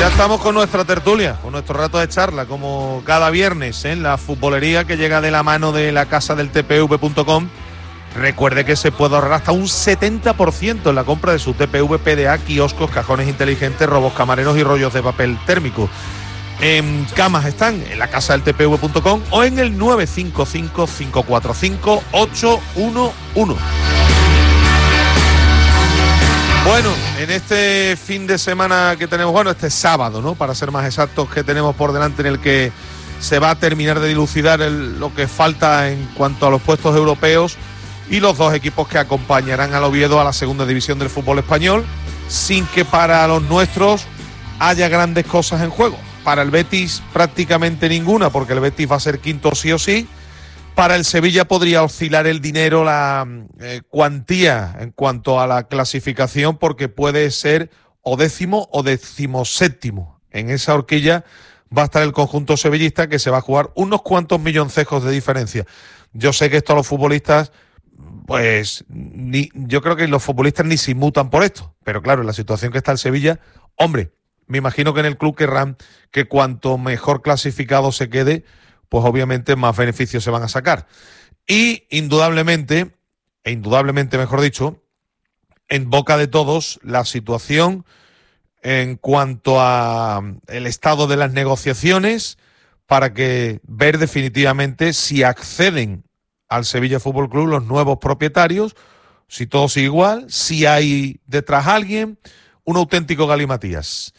estamos con nuestra tertulia, con nuestro rato de charla, como cada viernes en la futbolería que llega de la mano de la casa del tpv.com. Recuerde que se puede ahorrar hasta un 70% en la compra de su TPV, PDA, kioscos, cajones inteligentes, robos camareros y rollos de papel térmico. En Camas están en la casa del tpv.com o en el 955-545-811. Bueno, en este fin de semana que tenemos, bueno, este sábado, ¿no?, para ser más exactos, que tenemos por delante, en el que se va a terminar de dilucidar lo que falta en cuanto a los puestos europeos y los dos equipos que acompañarán al Oviedo a la segunda división del fútbol español, sin que para los nuestros haya grandes cosas en juego. Para el Betis prácticamente ninguna, porque el Betis va a ser quinto sí o sí. Para el Sevilla podría oscilar el dinero, la cuantía en cuanto a la clasificación, porque puede ser o décimo o decimoséptimo. En esa horquilla va a estar el conjunto sevillista, que se va a jugar unos cuantos milloncejos de diferencia. Yo sé que esto a los futbolistas, pues yo creo que los futbolistas ni se inmutan por esto, pero claro, en la situación que está el Sevilla, hombre, me imagino que en el club querrán que cuanto mejor clasificado se quede, pues obviamente más beneficios se van a sacar. Y indudablemente mejor dicho, en boca de todos la situación en cuanto a el estado de las negociaciones, para que ver definitivamente si acceden al Sevilla Fútbol Club los nuevos propietarios, si todo sigue igual, si hay detrás alguien, un auténtico galimatías.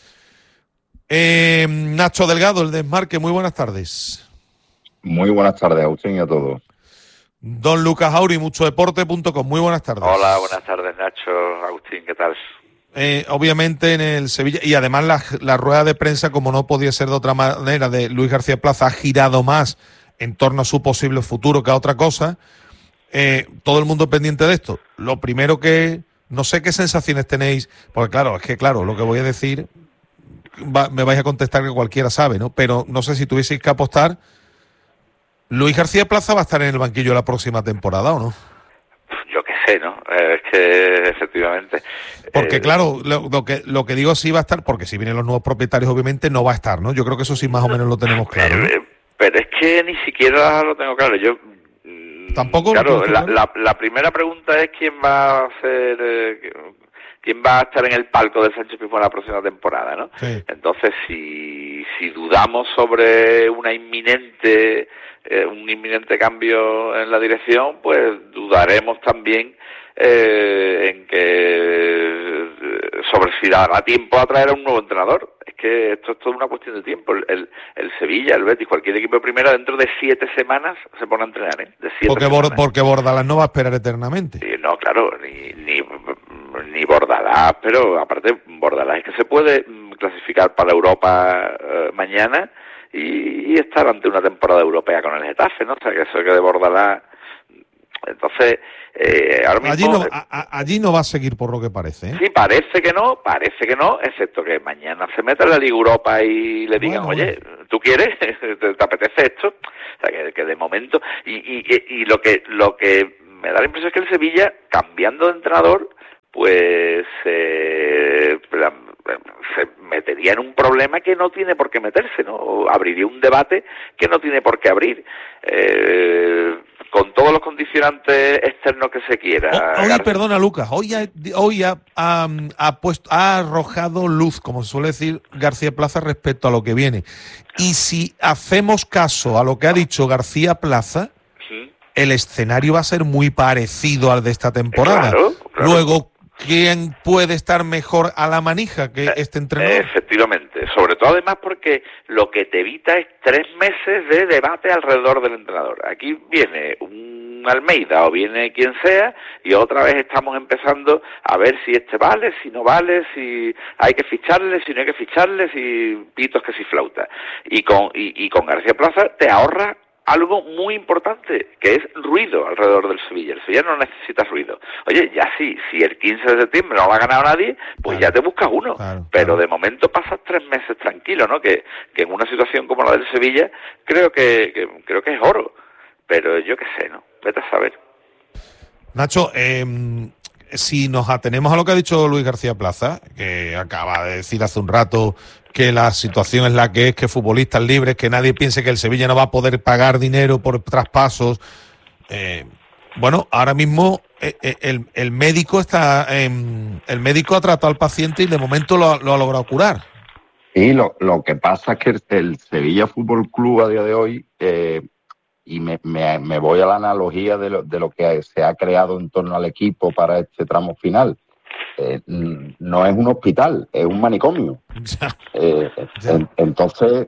Nacho Delgado, el Desmarque, muy buenas tardes. Muy buenas tardes, Agustín, y a todos. Don Lucas Auri, muchodeporte.com, muy buenas tardes. Hola, buenas tardes, Nacho, Agustín, ¿qué tal? Obviamente en el Sevilla, y además la rueda de prensa, como no podía ser de otra manera, de Luis García Plaza, ha girado más en torno a su posible futuro que a otra cosa. Todo el mundo pendiente de esto. Lo primero que, no sé qué sensaciones tenéis, porque claro, lo que voy a decir, me vais a contestar que cualquiera sabe, ¿no? Pero no sé si tuvieseis que apostar. ¿Luis García Plaza va a estar en el banquillo la próxima temporada o no? Yo qué sé, ¿no? Es que efectivamente... Porque claro, lo que digo, sí va a estar, porque si vienen los nuevos propietarios obviamente no va a estar, ¿no? Yo creo que eso sí más o menos lo tenemos claro, ¿no? Pero es que ni siquiera lo tengo claro. Yo tampoco. Claro, la primera pregunta es quién va a ser... quién va a estar en el palco de Sánchez Pizjuán la próxima temporada, ¿no? Sí. Entonces, si dudamos sobre un inminente cambio en la dirección, pues dudaremos también en que sobre si dará tiempo a traer a un nuevo entrenador. Es que esto es toda una cuestión de tiempo. El Sevilla, el Betis, cualquier equipo de primera, dentro de 7 semanas se pone a entrenar, ¿eh? Porque Bordalás no va a esperar eternamente. Sí, no, claro, ni Bordalás, pero aparte Bordalás es que se puede clasificar para Europa mañana y estar ante una temporada europea con el Getafe, ¿no? O sea, que eso que de Bordalás... Entonces, ahora mismo... Allí no va a seguir, por lo que parece, ¿eh? Sí, parece que no, excepto que mañana se meta en la Liga Europa y le digan, oye, ¿tú quieres? ¿Te apetece esto? O sea, que de momento... Y lo que me da la impresión es que el Sevilla, cambiando de entrenador, pues se metería en un problema que no tiene por qué meterse, ¿no? O abriría un debate que no tiene por qué abrir, con todos los condicionantes externos que se quiera. Hoy, perdona, Lucas, hoy ha arrojado luz, como se suele decir García Plaza, respecto a lo que viene. Y si hacemos caso a lo que ha dicho García Plaza, el escenario va a ser muy parecido al de esta temporada. Claro. Luego, ¿quién puede estar mejor a la manija que este entrenador? Efectivamente, sobre todo además porque lo que te evita es 3 meses de debate alrededor del entrenador. Aquí viene un Almeida o viene quien sea y otra vez estamos empezando a ver si este vale, si no vale, si hay que ficharle, si no hay que ficharle, si pitos que si flauta. Y con García Plaza te ahorra algo muy importante, que es ruido alrededor del Sevilla. El Sevilla no necesita ruido. Oye, ya sí, si el 15 de septiembre no lo ha ganado nadie, pues claro, ya te buscas uno. Pero de momento pasas 3 meses tranquilo, ¿no? Que en una situación como la del Sevilla, creo que es oro. Pero yo qué sé, ¿no? Vete a saber. Nacho, si nos atenemos a lo que ha dicho Luis García Plaza, que acaba de decir hace un rato que la situación es la que es, que futbolistas libres, que nadie piense que el Sevilla no va a poder pagar dinero por traspasos. Bueno, ahora mismo el médico el médico ha tratado al paciente y de momento lo ha logrado curar. Y lo que pasa es que el Sevilla Fútbol Club a día de hoy, y me voy a la analogía de lo que se ha creado en torno al equipo para este tramo final. No es un hospital, es un manicomio. Entonces,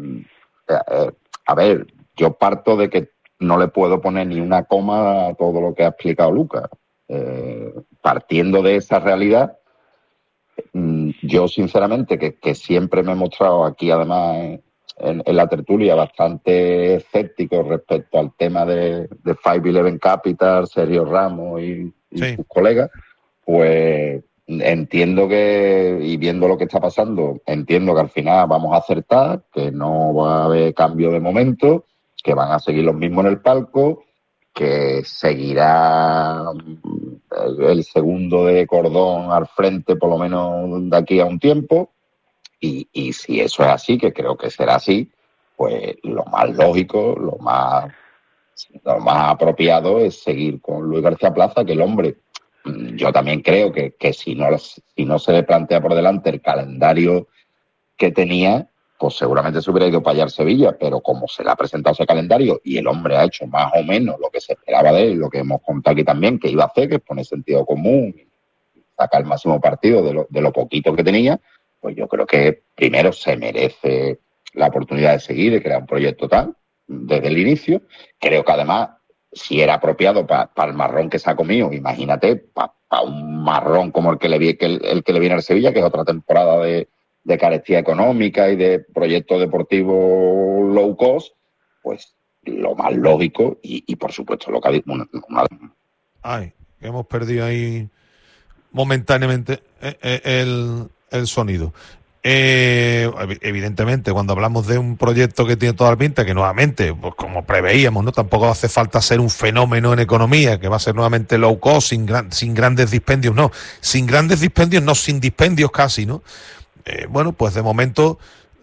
a ver, yo parto de que no le puedo poner ni una coma a todo lo que ha explicado Lucas. Partiendo de esa realidad, yo sinceramente, que siempre me he mostrado aquí, además, en la tertulia, bastante escéptico respecto al tema de 511 Capital, Sergio Ramos y sus colegas, pues entiendo que, y viendo lo que está pasando, entiendo que al final vamos a acertar, que no va a haber cambio de momento, que van a seguir los mismos en el palco, que seguirá el segundo de cordón al frente por lo menos de aquí a un tiempo, y si eso es así, que creo que será así, pues lo más lógico, lo más apropiado es seguir con Luis García Plaza, que el hombre, yo también creo que si no se le plantea por delante el calendario que tenía, pues seguramente se hubiera ido para allá al Sevilla, pero como se le ha presentado ese calendario y el hombre ha hecho más o menos lo que se esperaba de él, lo que hemos contado aquí también, que iba a hacer, que es poner sentido común, sacar el máximo partido de lo poquito que tenía, pues yo creo que primero se merece la oportunidad de seguir, de crear un proyecto tal, desde el inicio. Creo que además, si era apropiado para el marrón que se ha comido, imagínate, para un marrón como el que le viene al Sevilla, que es otra temporada de carestía económica y de proyecto deportivo low cost, pues lo más lógico y por supuesto lo que ha dicho Ay, hemos perdido ahí momentáneamente el sonido. Evidentemente, cuando hablamos de un proyecto que tiene toda la pinta, que nuevamente, pues como preveíamos, no, tampoco hace falta ser un fenómeno en economía, que va a ser nuevamente low cost, sin grandes dispendios, no, sin dispendios casi, ¿no? Bueno, pues de momento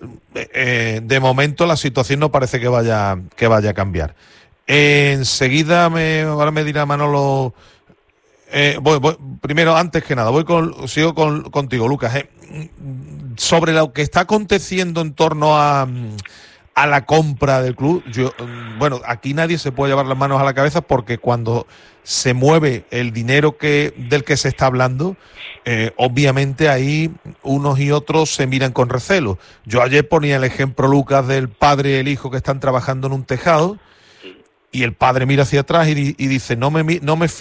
la situación no parece que vaya a cambiar. Enseguida ahora me dirá Manolo. Voy, primero, antes que nada, sigo contigo, Lucas. Sobre lo que está aconteciendo en torno a la compra del club, bueno, aquí nadie se puede llevar las manos a la cabeza, porque cuando se mueve el dinero del que se está hablando, obviamente ahí unos y otros se miran con recelo. Yo ayer ponía el ejemplo, Lucas, del padre y el hijo que están trabajando en un tejado, y el padre mira hacia atrás y dice, no me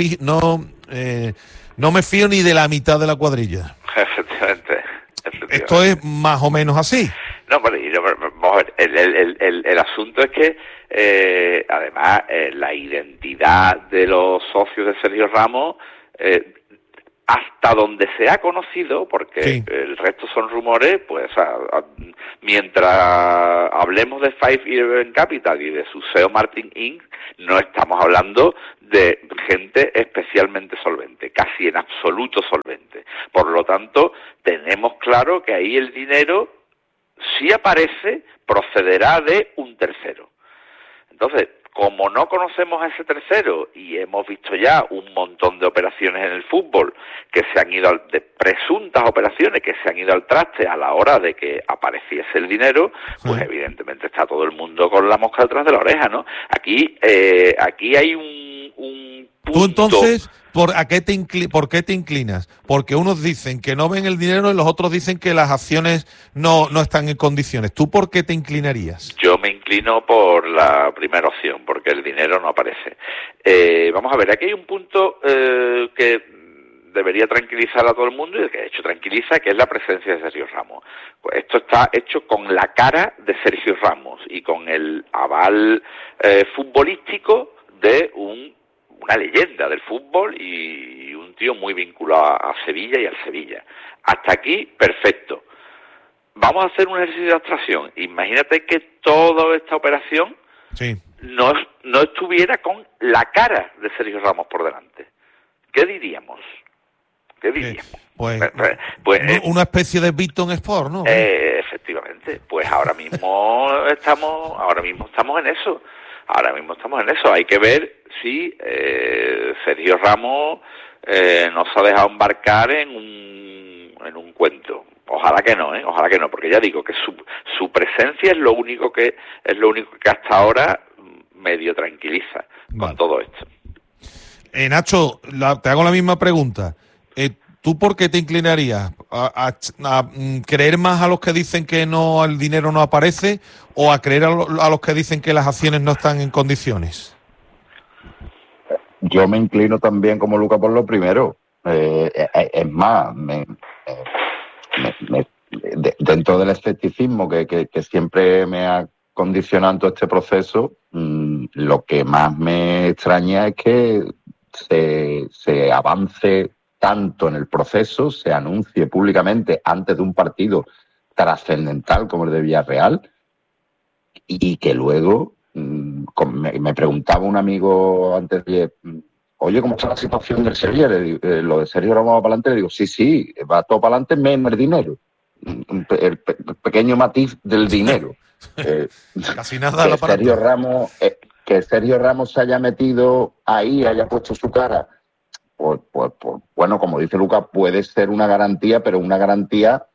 fío ni de la mitad de la cuadrilla. Efectivamente. Esto es más o menos así. No, pero vamos a ver, el asunto es que además la identidad de los socios de Sergio Ramos, hasta donde se ha conocido, porque sí, el resto son rumores, pues mientras hablemos de 511 Capital y de su CEO Martin Inc., no estamos hablando de gente especialmente solvente, casi en absoluto solvente. Por lo tanto, tenemos claro que ahí el dinero, si aparece, procederá de un tercero. Entonces, como no conocemos a ese tercero y hemos visto ya un montón de operaciones en el fútbol que se han ido de presuntas operaciones que se han ido al traste a la hora de que apareciese el dinero, pues evidentemente está todo el mundo con la mosca detrás de la oreja, ¿no? Aquí hay un punto. Tú entonces, ¿por qué te inclinas? Porque unos dicen que no ven el dinero y los otros dicen que las acciones no están en condiciones. ¿Tú por qué te inclinarías? Yo me inclino por la primera opción, porque el dinero no aparece. Vamos a ver, aquí hay un punto que debería tranquilizar a todo el mundo y que de hecho tranquiliza, que es la presencia de Sergio Ramos. Pues esto está hecho con la cara de Sergio Ramos y con el aval futbolístico de una leyenda del fútbol y un tío muy vinculado a Sevilla y al Sevilla. Hasta aquí, perfecto. Vamos a hacer un ejercicio de abstracción. Imagínate que toda esta operación no estuviera con la cara de Sergio Ramos por delante. ¿Qué diríamos? ¿Qué diríamos? Pues Pues, una especie de Beaton Sport, ¿no? Efectivamente, pues ahora mismo estamos en eso. Hay que ver si Sergio Ramos no se ha dejado embarcar en un cuento. Ojalá que no, porque ya digo que su presencia es lo único que hasta ahora medio tranquiliza con todo esto. Nacho, te hago la misma pregunta. ¿Tú por qué te inclinarías? ¿A creer más a los que dicen que no, el dinero no aparece, o a creer a los que dicen que las acciones no están en condiciones? Yo me inclino también como Luca por lo primero. Es más, dentro del escepticismo que siempre me ha condicionado todo este proceso, lo que más me extraña es que se avance tanto en el proceso, se anuncie públicamente antes de un partido trascendental como el de Villarreal, y que luego me preguntaba un amigo antes de, oye, ¿cómo está la situación del Sevilla? Lo de Sergio Ramos va para adelante. Le digo, sí, va todo para adelante menos el dinero. El pequeño matiz del dinero. Casi nada la que Sergio Ramos se haya metido ahí, haya puesto su cara, pues, bueno, como dice Lucas, puede ser una garantía, pero una garantía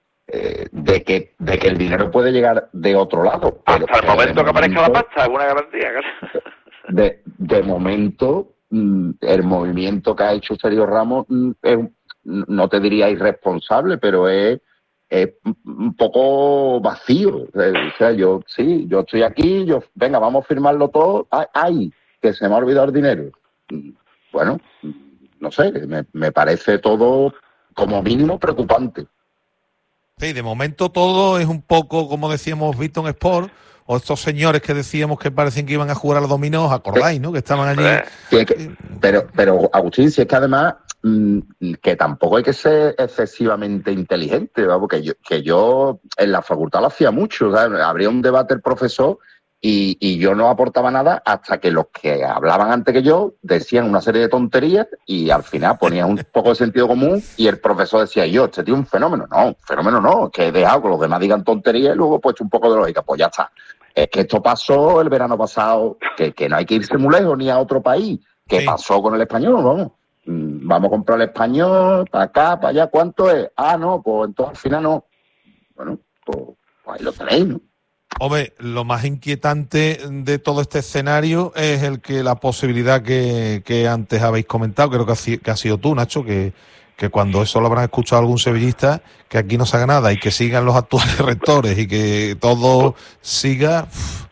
de que el dinero puede llegar de otro lado. Hasta el momento que aparezca la pasta, es una garantía. De momento, el movimiento que ha hecho Sergio Ramos no te diría irresponsable, pero es un poco vacío. O sea, yo estoy aquí, venga, vamos a firmarlo todo. ¡Ay! Que se me ha olvidado el dinero. Bueno, no sé, me parece todo como mínimo preocupante. Sí, de momento todo es un poco, como decíamos, Beaton Sport, o estos señores que decíamos que parecían que iban a jugar al dominó, ¿os acordáis, no? Que estaban allí. Sí, pero Agustín, si es que además que tampoco hay que ser excesivamente inteligente, ¿verdad? Porque yo en la facultad lo hacía mucho, ¿sabes? Habría un debate el profesor y yo no aportaba nada hasta que los que hablaban antes que yo decían una serie de tonterías y al final ponían un poco de sentido común y el profesor decía, este tío es un fenómeno. No, fenómeno no, que he dejado que los demás digan tonterías y luego he puesto un poco de lógica. Pues ya está. Es que esto pasó el verano pasado, que no hay que irse muy lejos ni a otro país. ¿Qué pasó con el Español? Vamos a comprar el Español, para acá, para allá, ¿cuánto es? No, pues entonces al final no. Bueno, pues ahí lo tenéis, ¿no? Hombre, lo más inquietante de todo este escenario es la posibilidad que antes habéis comentado, creo que ha sido tú, Nacho, que cuando eso lo habrán escuchado algún sevillista, que aquí no se haga nada y que sigan los actuales rectores y que todo siga.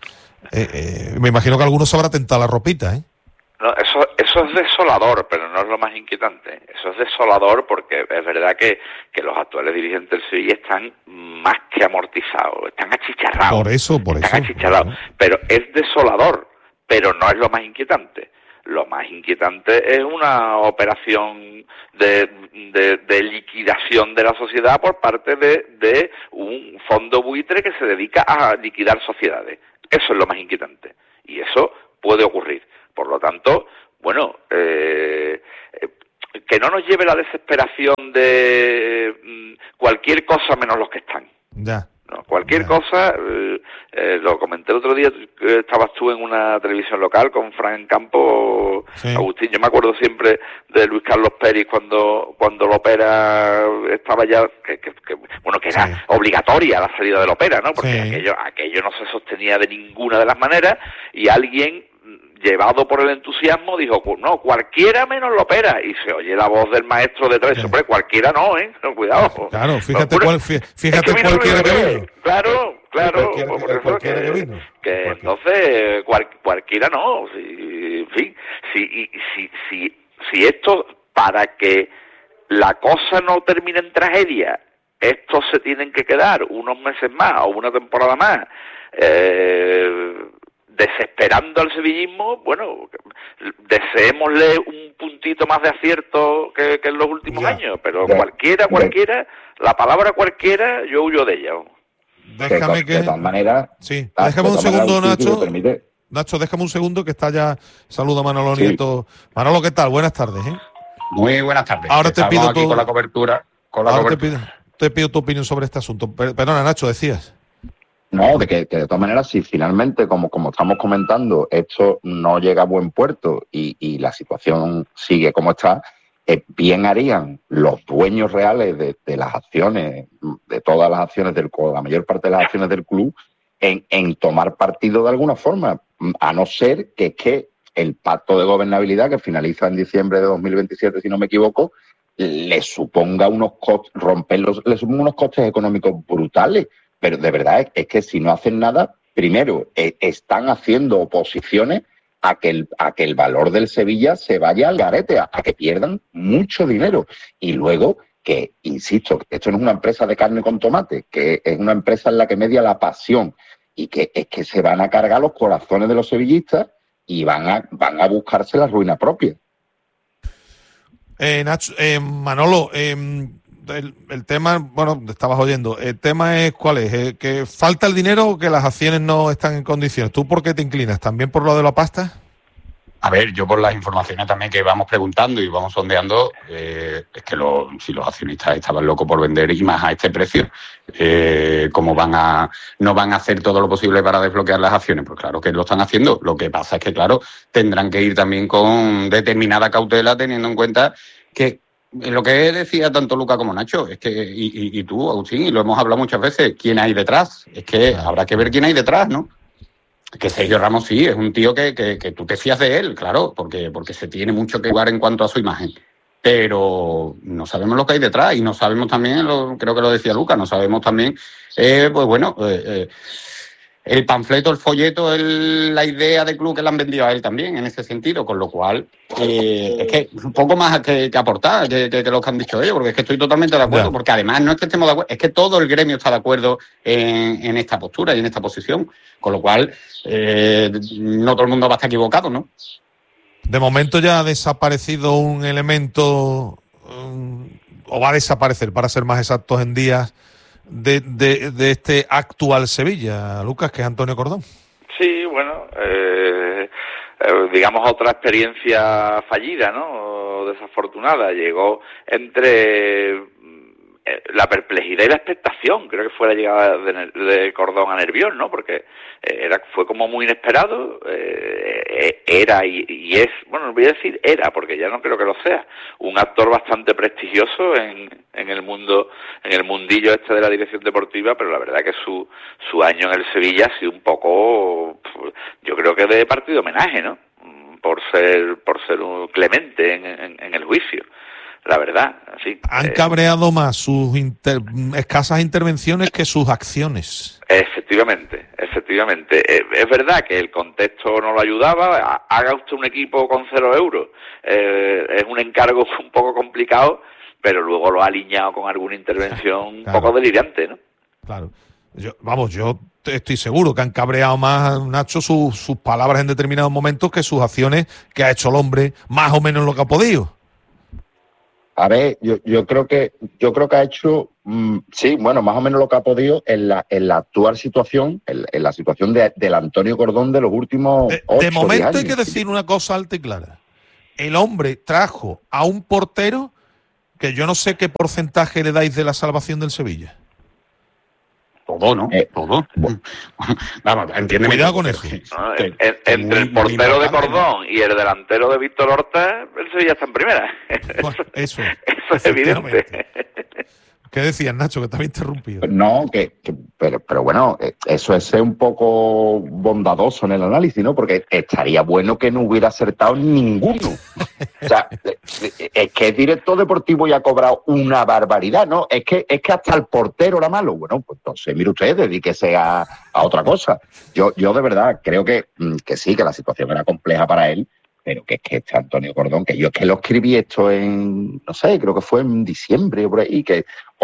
Me imagino que alguno se habrá tentado la ropita, ¿eh? No, eso es desolador, pero no es lo más inquietante. Eso es desolador porque es verdad que los actuales dirigentes del Sevilla están más que amortizados, están achicharrados. Por eso. Achicharrados. Pero es desolador, pero no es lo más inquietante. Lo más inquietante es una operación de liquidación de la sociedad por parte de un fondo buitre que se dedica a liquidar sociedades. Eso es lo más inquietante. Y eso puede ocurrir. Por lo tanto, bueno, que no nos lleve la desesperación de cualquier cosa menos los que están. Ya. No, cualquier cosa, lo comenté el otro día, estabas tú en una televisión local con Fran Campo, sí. Agustín, yo me acuerdo siempre de Luis Carlos Pérez cuando la ópera estaba ya, que era obligatoria la salida de la ópera, ¿no? Porque aquello no se sostenía de ninguna de las maneras y alguien llevado por el entusiasmo dijo, no, cualquiera menos la ópera, y se oye la voz del maestro detrás, hombre, cualquiera no, no, cuidado. Claro, fíjate cualquiera que vino. Claro, cualquiera que vino. Que entonces cualquiera no, en fin, si esto, para que la cosa no termine en tragedia, estos se tienen que quedar unos meses más o una temporada más, desesperando al sevillismo, bueno, deseémosle un puntito más de acierto que en los últimos años, pero cualquiera, la palabra cualquiera, yo huyo de ella. Déjame de todas maneras... Sí, déjame un segundo, Nacho. Nacho, déjame un segundo que está ya... Saluda a Manolo Nieto. Manolo, ¿qué tal? Buenas tardes, ¿eh? Muy buenas tardes. Ahora te pido aquí con la cobertura. Te pido tu opinión sobre este asunto. Perdona, Nacho, decías. No, de que de todas maneras, si finalmente, como estamos comentando, esto no llega a buen puerto y la situación sigue como está, bien harían los dueños reales de las acciones, de todas las acciones del club, la mayor parte de las acciones del club, en tomar partido de alguna forma, a no ser que es que el pacto de gobernabilidad, que finaliza en diciembre de 2027, si no me equivoco, le suponga unos costes, le suponga unos costes económicos brutales. Pero de verdad es que si no hacen nada, primero, están haciendo oposiciones a que el valor del Sevilla se vaya al garete, a que pierdan mucho dinero. Y luego, que, insisto, que esto no es una empresa de carne con tomate, que es una empresa en la que media la pasión y que es que se van a cargar los corazones de los sevillistas y van a buscarse la ruina propia. Nacho, Manolo, el tema, bueno, estabas oyendo, el tema es ¿cuál es? ¿Que falta el dinero o que las acciones no están en condiciones? ¿Tú por qué te inclinas? ¿También por lo de la pasta? A ver, yo por las informaciones también que vamos preguntando y vamos sondeando, es que si los accionistas estaban locos por vender y más a este precio, ¿cómo no van a hacer todo lo posible para desbloquear las acciones? Pues claro que lo están haciendo. Lo que pasa es que, claro, tendrán que ir también con determinada cautela, teniendo en cuenta que lo que decía tanto Luca como Nacho, es que, y tú, Agustín, y lo hemos hablado muchas veces, ¿quién hay detrás? Es que habrá que ver quién hay detrás, ¿no? Que Sergio Ramos sí, es un tío que tú te fías de él, claro, porque se tiene mucho que jugar en cuanto a su imagen. Pero no sabemos lo que hay detrás y no sabemos también, creo que lo decía Luca, no sabemos también, pues bueno, el panfleto, el folleto, la idea de club que le han vendido a él también en ese sentido, con lo cual es que un poco más que aportar que lo que han dicho ellos, porque es que estoy totalmente de acuerdo, porque además no es que estemos de acuerdo, es que todo el gremio está de acuerdo en esta postura y en esta posición, con lo cual no todo el mundo va a estar equivocado, ¿no? De momento ya ha desaparecido un elemento, o va a desaparecer, para ser más exactos, en días de este actual Sevilla, Lucas, que es Antonio Cordón. Sí, bueno, digamos otra experiencia fallida, ¿no? Desafortunada. Llegó entre la perplejidad y la expectación. Creo que fue la llegada de Cordón a Nervión, ¿no? Porque fue como muy inesperado. Era y es, bueno, voy a decir era, porque ya no creo que lo sea, un actor bastante prestigioso en el mundo, en el mundillo este de la dirección deportiva, pero la verdad que su año en el Sevilla ha sido un poco, yo creo que de partido homenaje, ¿no? Por ser un clemente en el juicio. La verdad, sí. Han cabreado más sus escasas intervenciones que sus acciones. Efectivamente. Es verdad que el contexto no lo ayudaba. Haga usted un equipo con 0 euros. Es un encargo un poco complicado, pero luego lo ha alineado con alguna intervención un poco delirante, ¿no? Claro. Yo estoy seguro que han cabreado más, Nacho, sus palabras en determinados momentos que sus acciones, que ha hecho el hombre más o menos lo que ha podido. A ver, yo creo que ha hecho, sí, bueno, más o menos lo que ha podido en la actual situación, en la situación del Antonio Cordón de los últimos 8 De momento años. Hay que decir una cosa alta y clara. El hombre trajo a un portero que yo no sé qué porcentaje le dais de la salvación del Sevilla. Todo, ¿no? Todo. Vamos, entiéndeme. Cuidado con eso. Entre el portero de Cordón y el delantero de Víctor Horta, el Sevilla está en primera. Bueno, eso es evidente. ¿Qué decías, Nacho? Que te había interrumpido. No, pero bueno, eso es ser un poco bondadoso en el análisis, ¿no? Porque estaría bueno que no hubiera acertado ninguno. O sea, es que el director deportivo ya ha cobrado una barbaridad, ¿no? Es que hasta el portero era malo. Bueno, pues entonces, mire usted, dedíquese a otra cosa. Yo de verdad creo que sí, que la situación era compleja para él, pero que es que este Antonio Cordón, que yo es que lo escribí esto en, no sé, creo que fue en diciembre o por ahí, que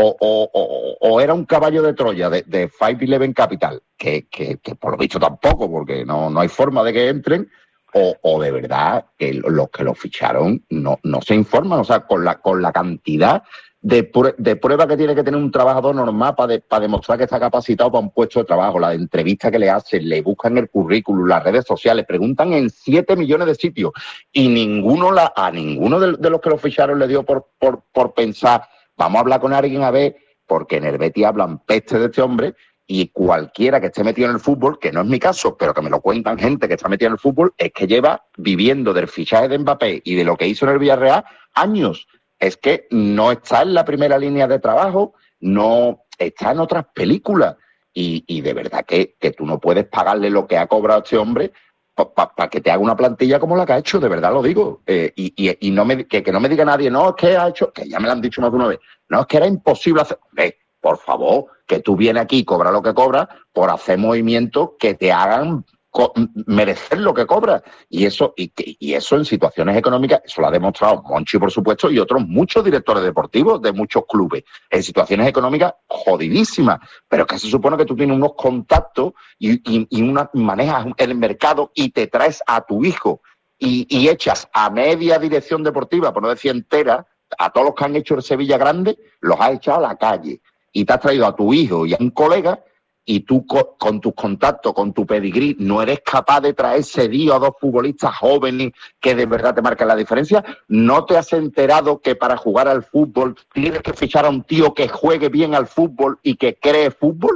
o era un caballo de Troya de 5-11 Capital, que por lo visto tampoco, porque no hay forma de que entren, o de verdad que los que lo ficharon no se informan, o sea, con la cantidad de prueba que tiene que tener un trabajador normal para demostrar que está capacitado para un puesto de trabajo, la de entrevista que le hacen, le buscan el currículum, las redes sociales, preguntan en 7 millones de sitios y a ninguno de los que lo ficharon le dio por pensar, vamos a hablar con alguien a ver, porque en el Betis hablan peste de este hombre. Y cualquiera que esté metido en el fútbol, que no es mi caso, pero que me lo cuentan gente que está metida en el fútbol, es que lleva viviendo del fichaje de Mbappé y de lo que hizo en el Villarreal años. Es que no está en la primera línea de trabajo, no está en otras películas. Y de verdad que tú no puedes pagarle lo que ha cobrado este hombre para que te haga una plantilla como la que ha hecho, de verdad lo digo. Y no que no me diga nadie, no, es que ha hecho, que ya me lo han dicho más de una vez, no, es que era imposible hacer. Por favor, que tú vienes aquí y cobras lo que cobras por hacer movimientos que te hagan merecer lo que cobras. Y eso en situaciones económicas, eso lo ha demostrado Monchi, por supuesto, y otros muchos directores deportivos de muchos clubes, en situaciones económicas jodidísimas. Pero es que se supone que tú tienes unos contactos y manejas el mercado y te traes a tu hijo y echas a media dirección deportiva, por no decir entera, a todos los que han hecho el Sevilla Grande, los has echado a la calle. Y te has traído a tu hijo y a un colega y tú con tus contactos, con tu pedigrí, no eres capaz de traer ese día a 2 futbolistas jóvenes que de verdad te marcan la diferencia. ¿No te has enterado que para jugar al fútbol tienes que fichar a un tío que juegue bien al fútbol y que cree fútbol?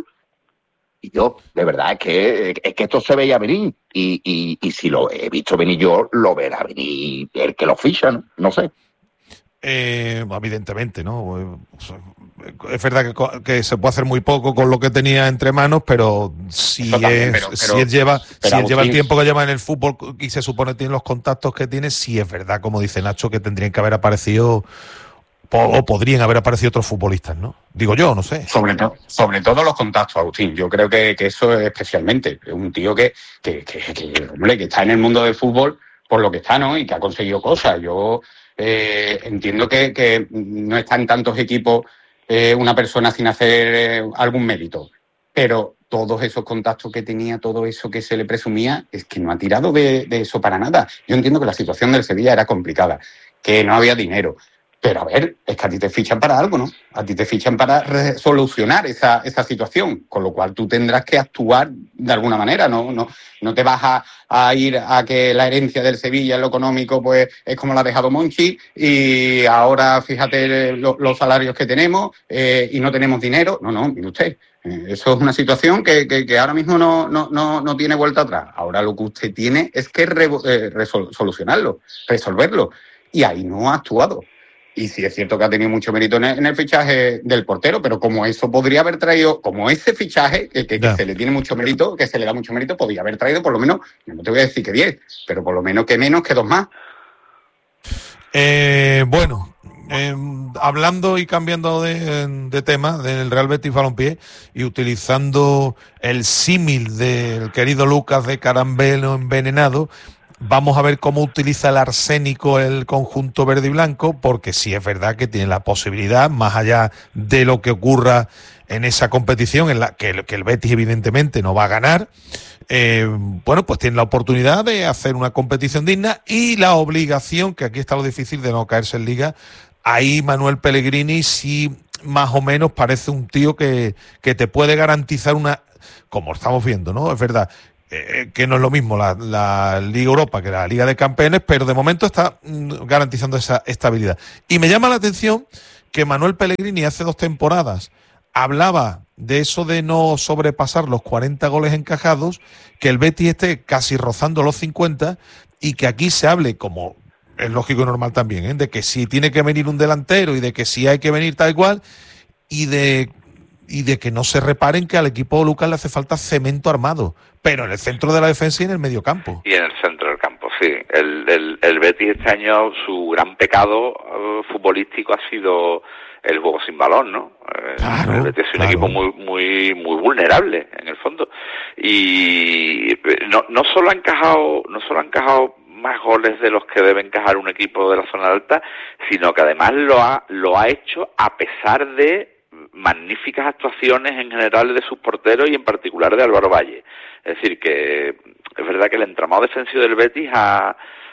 Y yo, de verdad, es que esto se veía venir. Y si lo he visto venir yo, lo verá venir el que lo ficha, ¿no? No sé. Evidentemente, ¿no? Es verdad que se puede hacer muy poco con lo que tenía entre manos, pero si él lleva el tiempo que lleva en el fútbol y se supone que tiene los contactos que tiene, sí es verdad, como dice Nacho, que tendrían que haber aparecido o podrían haber aparecido otros futbolistas, ¿no? Digo yo, no sé. Sobre todo los contactos, Agustín. Yo creo que eso es especialmente. Es un tío que está en el mundo del fútbol por lo que está, ¿no? Y que ha conseguido cosas. Yo entiendo que no está en tantos equipos una persona sin hacer algún mérito, pero todos esos contactos que tenía, todo eso que se le presumía, es que no ha tirado de eso para nada. Yo entiendo que la situación del Sevilla era complicada, que no había dinero, pero a ver, es que a ti te fichan para algo, ¿no? A ti te fichan para solucionar esa situación, con lo cual tú tendrás que actuar de alguna manera, no te vas a ir a que la herencia del Sevilla en lo económico pues es como la ha dejado Monchi y ahora fíjate los salarios que tenemos y no tenemos dinero. No, mire usted, eso es una situación que ahora mismo no tiene vuelta atrás. Ahora lo que usted tiene es que solucionarlo, resolverlo, y ahí no ha actuado. Y sí es cierto que ha tenido mucho mérito en el fichaje del portero, pero como eso podría haber traído, como ese fichaje, que se le tiene mucho mérito, que se le da mucho mérito, podría haber traído por lo menos, no te voy a decir que 10, pero por lo menos que menos que 2 más. Hablando y cambiando de tema del Real Betis Balompié y utilizando el símil del querido Lucas de caramelo envenenado, vamos a ver cómo utiliza el arsénico el conjunto verde y blanco, porque sí es verdad que tiene la posibilidad, más allá de lo que ocurra en esa competición, en la que el Betis evidentemente no va a ganar, pues tiene la oportunidad de hacer una competición digna y la obligación, que aquí está lo difícil de no caerse en Liga. Ahí Manuel Pellegrini sí más o menos parece un tío que te puede garantizar como estamos viendo, ¿no? Es verdad que no es lo mismo la Liga Europa que la Liga de Campeones, pero de momento está garantizando esa estabilidad. Y me llama la atención que Manuel Pellegrini hace 2 temporadas hablaba de eso de no sobrepasar los 40 goles encajados, que el Betis esté casi rozando los 50 y que aquí se hable, como es lógico y normal también, de que si tiene que venir un delantero y de que si hay que venir tal cual y de que no se reparen que al equipo de Lucas le hace falta cemento armado, pero en el centro de la defensa y en el medio campo. Y en el centro del campo, sí. El Betis este año, su gran pecado futbolístico ha sido el juego sin balón, ¿no? Claro, el Betis es un equipo muy vulnerable, en el fondo. Y no solo ha encajado más goles de los que debe encajar un equipo de la zona alta, sino que además lo ha hecho a pesar de magníficas actuaciones en general de sus porteros y en particular de Álvaro Valle. Es decir, que es verdad que el entramado defensivo del Betis ha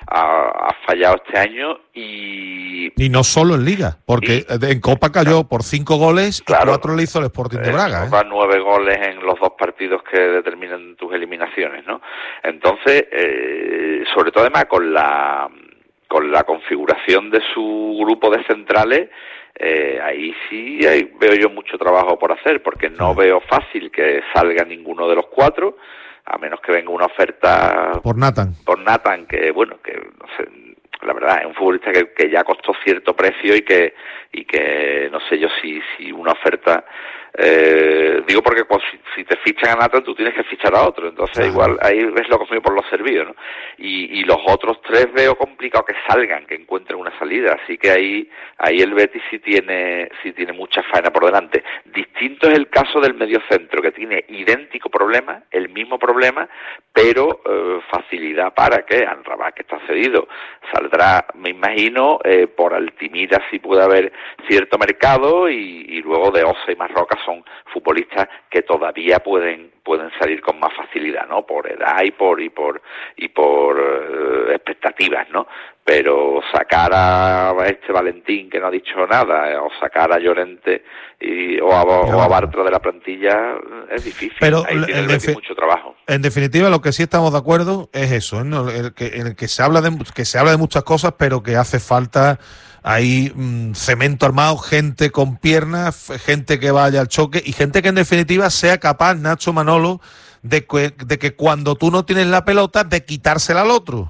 ha fallado este año y no solo en Liga, porque en Copa cayó por 5 goles y 4 le hizo el Sporting de Braga. Copa 9 goles en los 2 partidos que determinan tus eliminaciones, ¿no? Entonces, sobre todo además con la configuración de su grupo de centrales, ahí sí veo yo mucho trabajo por hacer, porque no veo fácil que salga ninguno de los 4, a menos que venga una oferta por Nathan, que bueno, que no sé, la verdad es un futbolista que ya costó cierto precio y que no sé yo si una oferta, digo porque pues, si te fichan a Nathan tú tienes que fichar a otro, entonces igual ahí ves lo consumido por los servidos, ¿no? Y los otros 3 veo complicado que salgan, que encuentren una salida, así que ahí el Betis sí tiene mucha faena por delante. Distinto es el caso del mediocentro, que tiene idéntico problema, el mismo problema, pero facilidad para que Amrabat, que está cedido, saldrá, me imagino, por Altimira sí puede haber cierto mercado, y luego de Osa y Marroca son futbolistas que todavía pueden salir con más facilidad, ¿no? Por edad y por expectativas, ¿no? Pero sacar a este Valentín, que no ha dicho nada, o sacar a Llorente o a Bartra de la plantilla es difícil. Pero ahí tiene el Betis mucho trabajo. En definitiva, lo que sí estamos de acuerdo es eso, ¿no? En el que se habla de muchas cosas, pero que hace falta ahí cemento armado, gente con piernas, gente que vaya al choque y gente que en definitiva sea capaz, Nacho, Manolo, de que cuando tú no tienes la pelota, de quitársela al otro.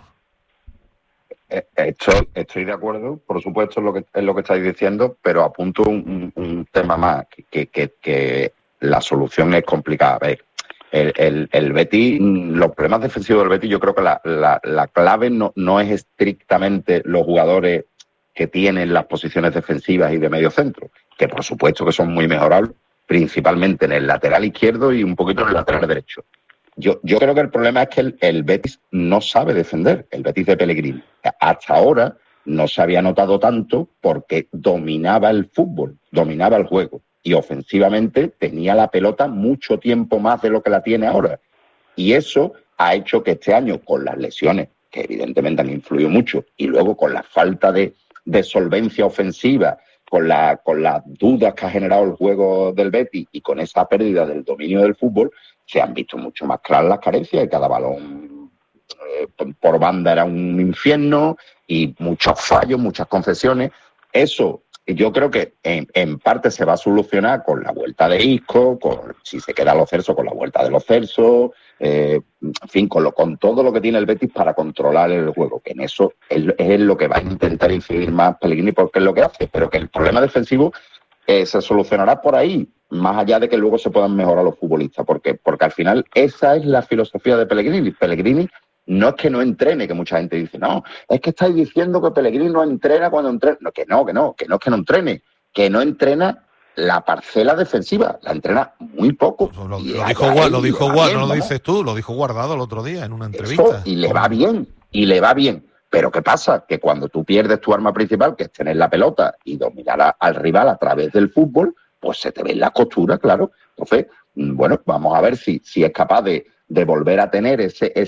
Estoy de acuerdo, por supuesto, es lo que estáis diciendo, pero apunto un tema más, que la solución es complicada. A ver, el Betis, los problemas defensivos del Betis, yo creo que la clave no es estrictamente los jugadores que tienen las posiciones defensivas y de medio centro, que por supuesto que son muy mejorables, principalmente en el lateral izquierdo y un poquito en el lateral derecho. Yo creo que el problema es que el Betis no sabe defender, el Betis de Pellegrini. Hasta ahora no se había notado tanto porque dominaba el fútbol, dominaba el juego y ofensivamente tenía la pelota mucho tiempo más de lo que la tiene ahora. Y eso ha hecho que este año, con las lesiones, que evidentemente han influido mucho, y luego con la falta de solvencia ofensiva, con las dudas que ha generado el juego del Betis y con esa pérdida del dominio del fútbol, se han visto mucho más claras las carencias y cada balón por banda era un infierno y muchos fallos, muchas concesiones. Eso yo creo que en parte se va a solucionar con la vuelta de Isco, si se queda Lo Celso, con la vuelta de Lo Celso, en fin, con todo lo que tiene el Betis para controlar el juego, que en eso es lo que va a intentar incidir más Pellegrini porque es lo que hace, pero que el problema defensivo se solucionará por ahí, más allá de que luego se puedan mejorar los futbolistas, porque al final esa es la filosofía de Pellegrini. Pellegrini no es que no entrene, que mucha gente dice, no, es que estáis diciendo que Pellegrini no entrena cuando entrena. No, que no es que no entrene, que no entrena la parcela defensiva, la entrena muy poco. Lo dijo Guardado, no lo dices tú, lo dijo Guardado el otro día en una entrevista. Eso, y le va bien. Pero ¿qué pasa? Que cuando tú pierdes tu arma principal, que es tener la pelota y dominar al rival a través del fútbol, pues se te ven las costuras, claro. Entonces, bueno, vamos a ver si es capaz de volver a tener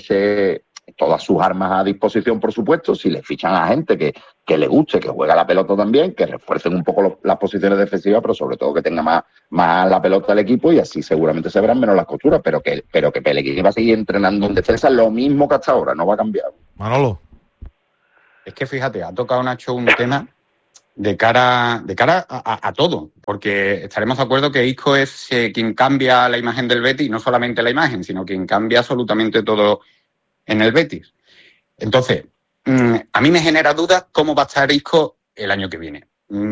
todas sus armas a disposición, por supuesto, si le fichan a gente que le guste, que juega la pelota también, que refuercen un poco las posiciones defensivas, pero sobre todo que tenga más la pelota del equipo y así seguramente se verán menos las costuras, pero que Pellegrini va a seguir entrenando en defensa lo mismo que hasta ahora, no va a cambiar. Manolo. Es que fíjate, ha tocado Nacho un tema de cara a todo, porque estaremos de acuerdo que Isco es quien cambia la imagen del Betis, no solamente la imagen, sino quien cambia absolutamente todo en el Betis. Entonces, a mí me genera dudas cómo va a estar Isco el año que viene.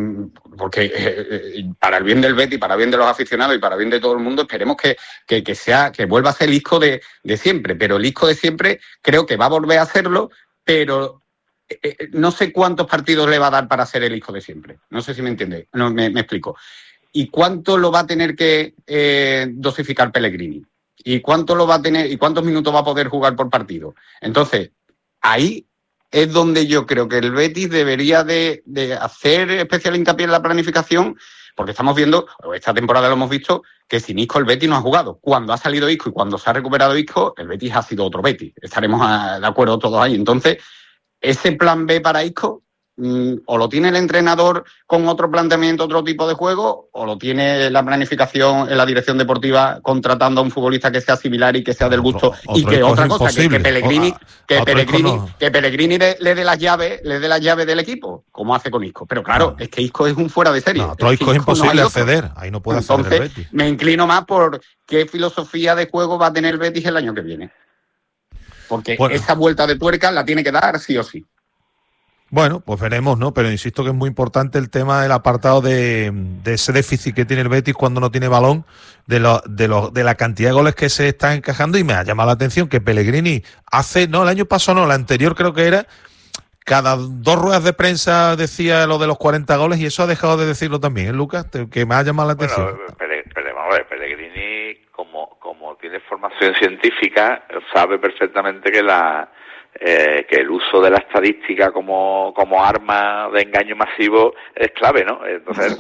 Porque para el bien del Betis, para el bien de los aficionados y para el bien de todo el mundo, esperemos que vuelva a ser el Isco de siempre. Pero el Isco de siempre creo que va a volver a hacerlo, pero no sé cuántos partidos le va a dar para ser el Isco de siempre. No sé si me entiende. No, me explico. ¿Y cuánto lo va a tener que dosificar Pellegrini? ¿Y cuánto lo va a tener y cuántos minutos va a poder jugar por partido? Entonces, ahí es donde yo creo que el Betis debería de hacer especial hincapié en la planificación, porque estamos viendo, esta temporada lo hemos visto, que sin Isco el Betis no ha jugado. Cuando ha salido Isco y cuando se ha recuperado Isco, el Betis ha sido otro Betis. Estaremos de acuerdo todos ahí. Entonces, ese plan B para Isco, o lo tiene el entrenador con otro planteamiento, otro tipo de juego, o lo tiene la planificación en la dirección deportiva contratando a un futbolista que sea similar y que sea del gusto. Y que otra cosa, que Pellegrini le dé las llaves del equipo, como hace con Isco. Pero claro, es que Isco es un fuera de serie. No, otro Isco es imposible acceder, ahí no puede acceder el Betis. Me inclino más por qué filosofía de juego va a tener el Betis el año que viene. Porque esa vuelta de tuerca la tiene que dar sí o sí. Bueno, pues veremos, ¿no? Pero insisto que es muy importante el tema del apartado de ese déficit que tiene el Betis cuando no tiene balón, de la cantidad de goles que se están encajando, y me ha llamado la atención que Pellegrini el año pasado no, la anterior creo que era, cada 2 ruedas de prensa decía lo de los 40 goles, y eso ha dejado de decirlo también, ¿eh, Lucas? Que me ha llamado la atención. Bueno, Pellegrini, como tiene formación científica, sabe perfectamente que que el uso de la estadística como arma de engaño masivo es clave, ¿no? Entonces,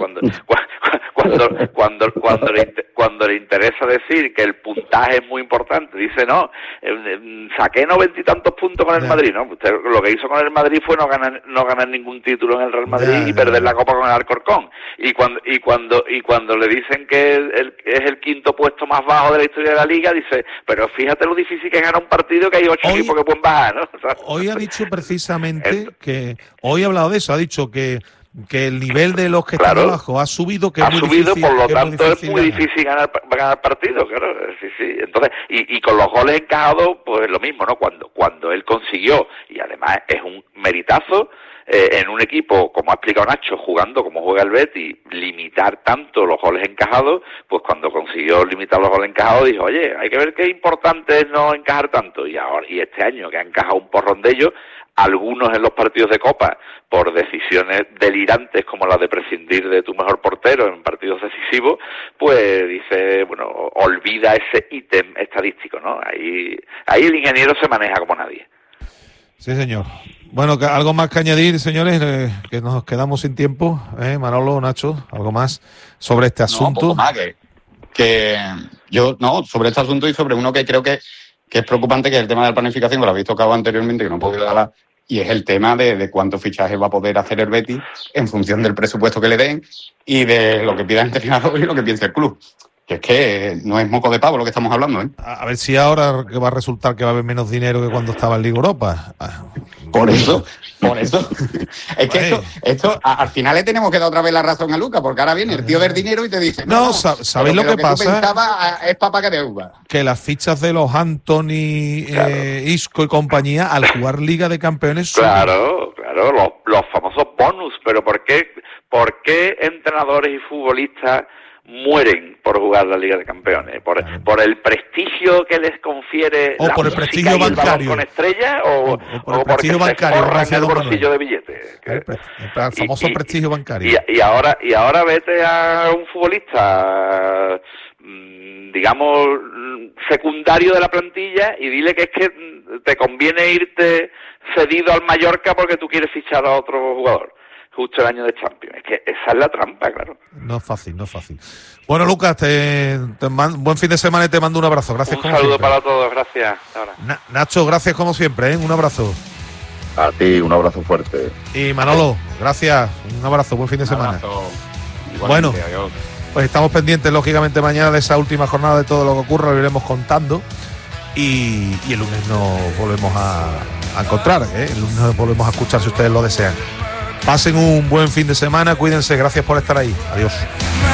cuando le interesa decir que el puntaje es muy importante, dice, no, saqué 90 y tantos puntos con el Madrid, ¿no? Usted lo que hizo con el Madrid fue no ganar ningún título en el Real Madrid y perder la Copa con el Alcorcón. Y cuando le dicen que es el quinto puesto más bajo de la historia de la Liga, dice, pero fíjate lo difícil que es ganar un partido, que hay 8 equipos que pueden bajar, ¿no? Hoy ha dicho precisamente hoy ha hablado de eso, ha dicho que el nivel de los que están abajo ha subido, por lo tanto es muy difícil ganar partidos, claro, sí. Entonces, y con los goles encajados, pues lo mismo, ¿no? Cuando él consiguió, y además es un meritazo, en un equipo, como ha explicado Nacho, jugando como juega el Betis, limitar tanto los goles encajados, pues cuando consiguió limitar los goles encajados, dijo, oye, hay que ver qué importante es no encajar tanto. Y este año que ha encajado un porrón de ellos, algunos en los partidos de Copa, por decisiones delirantes como la de prescindir de tu mejor portero en partidos decisivos, pues dice, bueno, olvida ese ítem estadístico, ¿no? Ahí el ingeniero se maneja como nadie. Sí, señor. Bueno, ¿algo más que añadir, señores? Que nos quedamos sin tiempo. Manolo, Nacho, ¿algo más sobre este asunto? Poco más que yo, sobre este asunto y sobre uno que creo que es preocupante, que es el tema de la planificación, que lo habéis tocado anteriormente, que no he podido hablar, y es el tema de cuántos fichajes va a poder hacer el Betis en función del presupuesto que le den y de lo que pida el entrenador y lo que piense el club. Que es que no es moco de pavo lo que estamos hablando, ¿eh? A ver si ahora que va a resultar que va a haber menos dinero que cuando estaba en Liga Europa. Por eso. Es que esto al final le tenemos que dar otra vez la razón a Lucas, porque ahora viene el tío del dinero y te dice... No, ¿sabéis lo que pasa? Tú pensabas es papá que te uva. Que las fichas de los Anthony, Isco y compañía, al jugar Liga de Campeones... Claro, los famosos bonus. Pero ¿por qué entrenadores y futbolistas mueren por jugar la Liga de Campeones? ¿Por el prestigio que les confiere o la por el prestigio bancario con estrella o por el prestigio bancario en el bolsillo de billetes? El famoso prestigio bancario. Y ahora vete a un futbolista, digamos, secundario de la plantilla y dile que es que te conviene irte cedido al Mallorca porque tú quieres fichar a otro jugador justo el año de Champions. Es que esa es la trampa, claro. No es fácil. Bueno, Lucas, buen fin de semana y te mando un abrazo. Gracias. Un saludo para todos, gracias. Nacho, gracias como siempre, un abrazo. A ti, un abrazo fuerte. Y Manolo, gracias, un abrazo, buen fin de semana. Bueno, adiós. Pues estamos pendientes, lógicamente, mañana de esa última jornada, de todo lo que ocurra, lo iremos contando. Y el lunes nos volvemos a encontrar, el lunes nos volvemos a escuchar si ustedes lo desean. Pasen un buen fin de semana, cuídense, gracias por estar ahí. Adiós.